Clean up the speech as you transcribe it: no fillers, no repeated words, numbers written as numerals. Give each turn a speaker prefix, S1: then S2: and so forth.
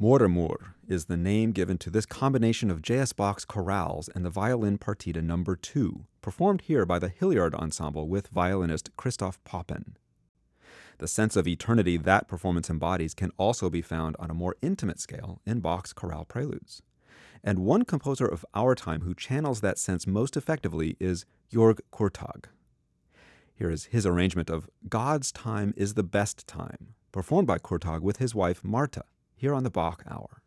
S1: Moremur is the name given to this combination of J.S. Bach's chorales and the violin partita number 2, performed here by the Hilliard Ensemble with violinist Christoph Poppen. The sense of eternity that performance embodies can also be found on a more intimate scale in Bach's chorale preludes. And one composer of our time who channels that sense most effectively is Jörg Kurtag. Here is his arrangement of God's Time is the Best Time, performed by Kurtag with his wife Marta, here on the Bach Hour.